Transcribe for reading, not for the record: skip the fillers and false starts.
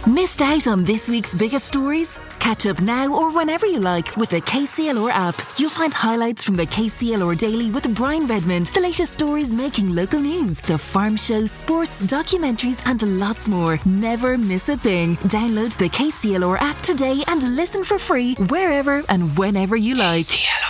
Missed out on this week's biggest stories? Catch up now or whenever you like with the KCLR app. You'll find highlights from the KCLR Daily with Brian Redmond, the latest stories making local news, the farm show, sports, documentaries and lots more. Never miss a thing. Download the KCLR app today and listen for free wherever and whenever you like. KCLR.